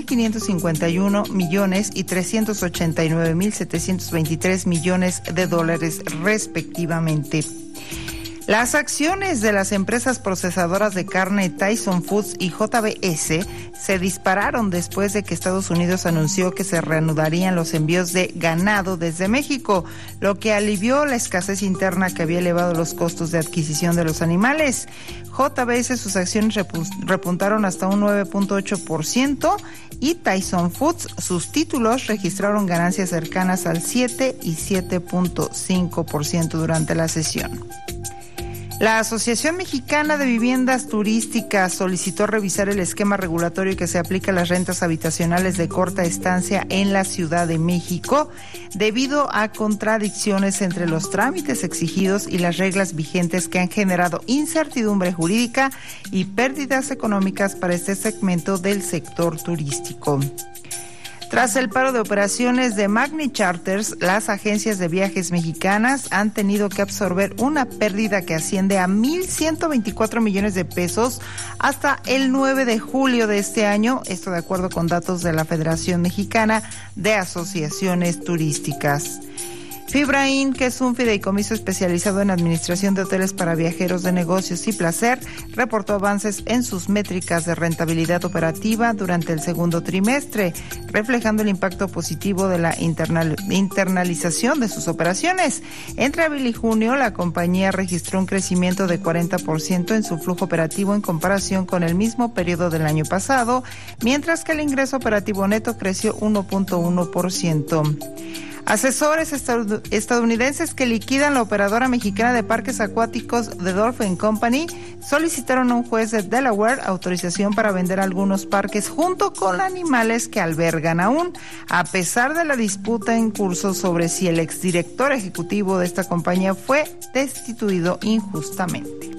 $1.551 millones y $389.723 millones de dólares respectivamente. Las acciones de las empresas procesadoras de carne Tyson Foods y JBS se dispararon después de que Estados Unidos anunció que se reanudarían los envíos de ganado desde México, lo que alivió la escasez interna que había elevado los costos de adquisición de los animales. JBS, sus acciones repuntaron hasta un 9.8% y Tyson Foods, sus títulos registraron ganancias cercanas al 7 y 7.5% durante la sesión. La Asociación Mexicana de Viviendas Turísticas solicitó revisar el esquema regulatorio que se aplica a las rentas habitacionales de corta estancia en la Ciudad de México, debido a contradicciones entre los trámites exigidos y las reglas vigentes que han generado incertidumbre jurídica y pérdidas económicas para este segmento del sector turístico. Tras el paro de operaciones de Magni Charters, las agencias de viajes mexicanas han tenido que absorber una pérdida que asciende a 1.124 millones de pesos hasta el 9 de julio de este año, esto de acuerdo con datos de la Federación Mexicana de Asociaciones Turísticas. Fibrain, que es un fideicomiso especializado en administración de hoteles para viajeros de negocios y placer, reportó avances en sus métricas de rentabilidad operativa durante el segundo trimestre, reflejando el impacto positivo de la internalización de sus operaciones. Entre abril y junio, la compañía registró un crecimiento de 40% en su flujo operativo en comparación con el mismo periodo del año pasado, mientras que el ingreso operativo neto creció 1.1%. Asesores estadounidenses que liquidan la operadora mexicana de parques acuáticos The Dolphin Company solicitaron a un juez de Delaware autorización para vender algunos parques junto con animales que albergan aún, a pesar de la disputa en curso sobre si el exdirector ejecutivo de esta compañía fue destituido injustamente.